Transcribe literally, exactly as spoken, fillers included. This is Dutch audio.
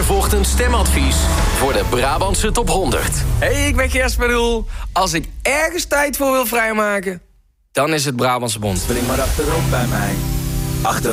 volgt een stemadvies voor de Brabantse top honderd. Hey, ik ben Gers Pardoel. Als ik ergens tijd voor wil vrijmaken, dan is het Brabantse Bond. Spring maar achterop bij mij. Achter